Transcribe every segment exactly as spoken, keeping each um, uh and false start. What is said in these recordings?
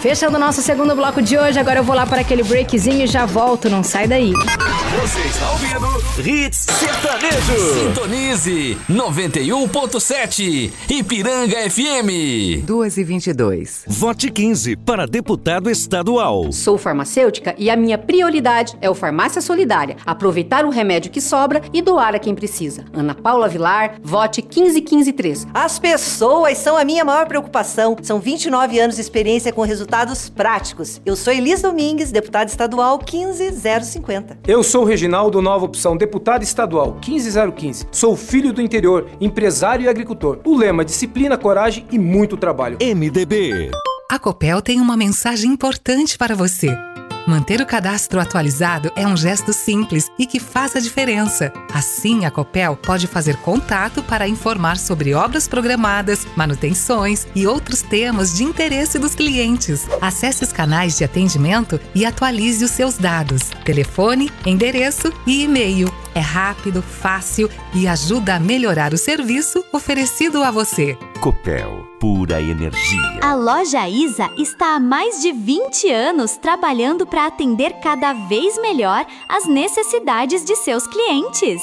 Fechando o nosso segundo bloco de hoje, agora eu vou lá para aquele breakzinho e já volto, não sai daí. Você está ouvindo Hits Sertanejo. Sintonize noventa e um ponto sete Ipiranga F M. duas e vinte e dois. Vote quinze para deputado estadual. Sou farmacêutica e a minha prioridade é o Farmácia Solidária. Aproveitar o remédio que sobra e doar a quem precisa. Ana Paula Vilar, vote quinze quinze três. As pessoas são a minha maior preocupação. São vinte e nove anos de experiência com resultados práticos. Eu sou Elis Domingues, deputada estadual quinze zero cinquenta. Eu sou Reginaldo, nova opção, deputado estadual quinze zero quinze. Sou filho do interior, empresário e agricultor. O lema: disciplina, coragem e muito trabalho. M D B. A Copel tem uma mensagem importante para você. Manter o cadastro atualizado é um gesto simples e que faz a diferença. Assim, a Copel pode fazer contato para informar sobre obras programadas, manutenções e outros temas de interesse dos clientes. Acesse os canais de atendimento e atualize os seus dados: telefone, endereço e e-mail. É rápido, fácil e ajuda a melhorar o serviço oferecido a você. Copel, pura energia. A Loja Isa está há mais de vinte anos trabalhando para atender cada vez melhor as necessidades de seus clientes.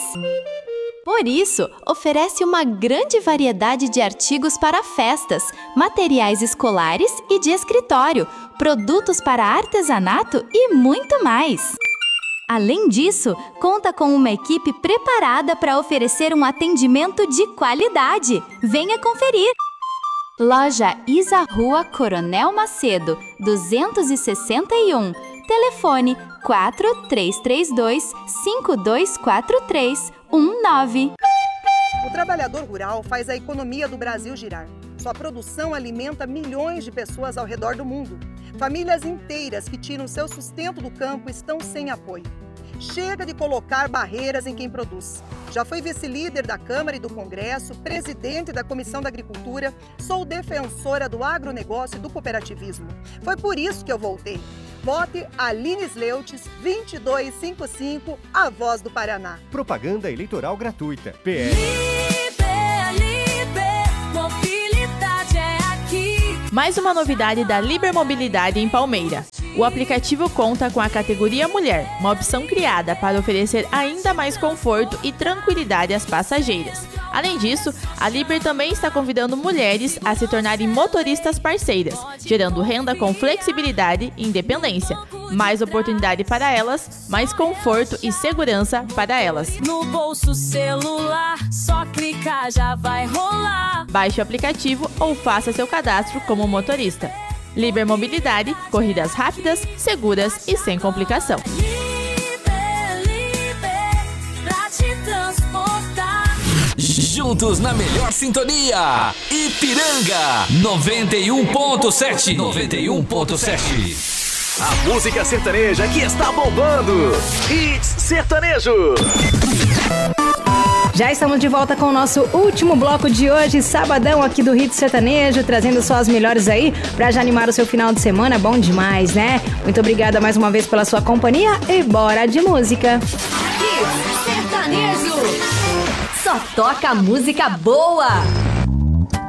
Por isso, oferece uma grande variedade de artigos para festas, materiais escolares e de escritório, produtos para artesanato e muito mais. Além disso, conta com uma equipe preparada para oferecer um atendimento de qualidade. Venha conferir! Loja Isa, Rua Coronel Macedo, duzentos e sessenta e um. Telefone quatro três três dois, cinco dois quatro três um nove. O trabalhador rural faz a economia do Brasil girar. Sua produção alimenta milhões de pessoas ao redor do mundo. Famílias inteiras que tiram seu sustento do campo estão sem apoio. Chega de colocar barreiras em quem produz. Já fui vice-líder da Câmara e do Congresso, presidente da Comissão da Agricultura, sou defensora do agronegócio e do cooperativismo. Foi por isso que eu voltei. Vote Aline Sleutes, vinte e dois cinquenta e cinco, a voz do Paraná. Propaganda eleitoral gratuita. P S. Liber, Liber, mobilidade é aqui. Mais uma novidade da Liber Mobilidade em Palmeira. O aplicativo conta com a categoria Mulher, uma opção criada para oferecer ainda mais conforto e tranquilidade às passageiras. Além disso, a Liber também está convidando mulheres a se tornarem motoristas parceiras, gerando renda com flexibilidade e independência. Mais oportunidade para elas, mais conforto e segurança para elas. No bolso celular, só clicar já vai rolar. Baixe o aplicativo ou faça seu cadastro como motorista. Liber Mobilidade, corridas rápidas, seguras e sem complicação. Liber, Liber, pra te transportar. Juntos na melhor sintonia, Ipiranga noventa e um ponto sete. noventa e um ponto sete. A música sertaneja que está bombando. Hits Sertanejo. Já estamos de volta com o nosso último bloco de hoje, sabadão aqui do Hits Sertanejo, trazendo só as melhores aí pra já animar o seu final de semana. Bom demais, né? Muito obrigada mais uma vez pela sua companhia e bora de música. Hits Sertanejo. Só toca música boa.